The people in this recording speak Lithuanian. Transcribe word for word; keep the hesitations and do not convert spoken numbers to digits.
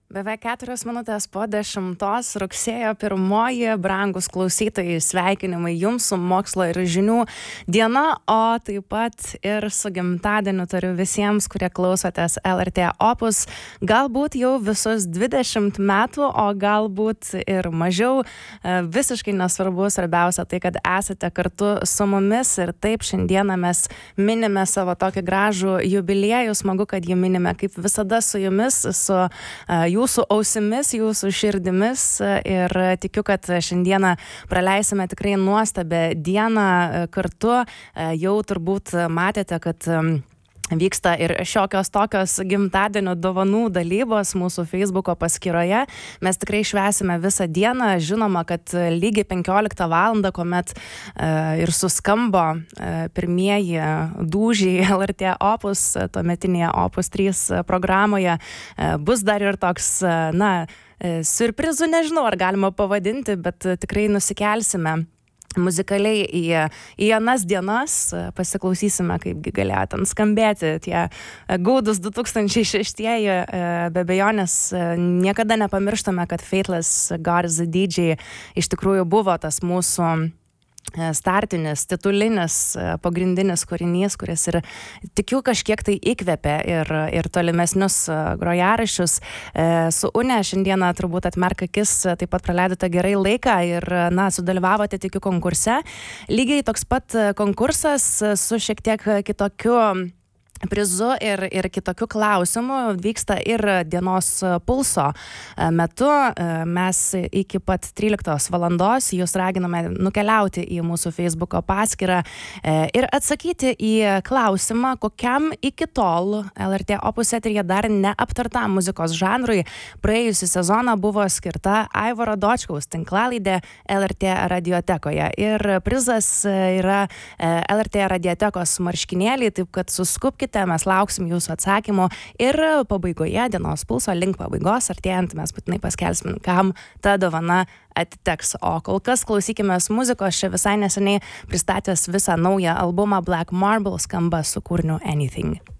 Beveik keturios minutės po dešimtos rugsėjo pirmoji, brangus klausytojai, sveikinimai jums su mokslo ir žinių diena, o taip pat ir su gimtadieniu tariu visiems, kurie klausotės L R T Opus. Galbūt jau visus dvidešimt metų, o galbūt ir mažiau. Visiškai nesvarbu, svarbiausia tai, kad esate kartu su mumis ir taip šiandieną mes minime savo tokį gražų jubiliejų. Smagu, kad jį minime kaip visada su jumis, su uh, jūsų ausimis, jūsų širdimis ir tikiu, kad šiandieną praleisime tikrai nuostabią dieną kartu. Jau turbūt matėte, kad vyksta ir šiokios tokios gimtadienio dovanų dalybos mūsų Facebooko paskyroje. Mes tikrai švęsime visą dieną. Žinoma, kad lygiai penkioliktą valandą, kuomet uh, ir suskambo uh, pirmieji dūžiai L R T Opus, tuometinėje Opus trys programoje, uh, bus dar ir toks, uh, na, uh, siurprizų, nežinau, ar galima pavadinti, bet uh, tikrai nusikelsime muzikaliai į, į anas dienas, pasiklausysime, kaipgi galėjo ten skambėti tie gaudus du tūkstančiai šeštieji. Be abejonės niekada nepamirštame, kad Faithless God is a D J iš tikrųjų buvo tas mūsų startinis, titulinis, pagrindinis kūrinys, kuris ir tikiu kažkiek tai įkvėpė ir, ir tolimesnius grojaraščius. Su Une šiandieną turbūt atmerk akis, taip pat praleidote gerai laiką ir, na, sudalyvavote tikiu konkurse. Lygiai toks pat konkursas su šiek tiek kitokiu prizu ir, ir kitokių klausimų vyksta ir dienos pulso metu. Mes iki pat tryliktos valandos jūs raginame nukeliauti į mūsų Facebooko paskyrą ir atsakyti į klausimą, kokiam iki tol L R T Opus eteryje dar neaptartam muzikos žanrui praėjusį sezoną buvo skirta Aivaro Dočkaus tinklalaidė L R T radiotekoje. Ir prizas yra L R T radiotekos marškinėliai, taip kad suskubkite, mes lauksim jūsų atsakymų ir pabaigoje, dienos pulso link pabaigos, artėjant mes būtinai paskelbsim, kam ta dovana atiteks. O kol kas klausykimės muzikos. Čia visai neseniai pristatęs visą naują albumą Black Marble skamba su kūriniu Anything.